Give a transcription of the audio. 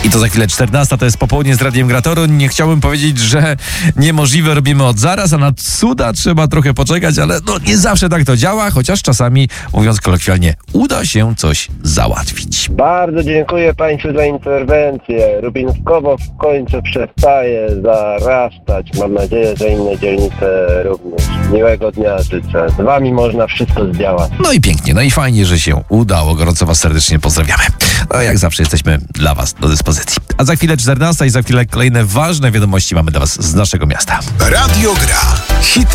I to za chwilę 14, to jest popołudnie z Radiem Gra Toruń. Nie chciałbym powiedzieć, że niemożliwe robimy od zaraz, a na cuda trzeba trochę poczekać, ale nie zawsze tak to działa, chociaż czasami, mówiąc kolokwialnie, uda się coś załatwić. Bardzo dziękuję Państwu za interwencję. Rubinskowo w końcu przestaje zarastać. Mam nadzieję, że inne dzielnice również. Miłego dnia życzę. Z Wami można wszystko zdziałać. No i pięknie, no i fajnie, że się udało. Gorąco Was serdecznie pozdrawiamy. No jak zawsze jesteśmy dla Was do dyspozycji. A za chwilę 14 i za chwilę kolejne ważne wiadomości mamy dla Was z naszego miasta. Radio Gra. Hity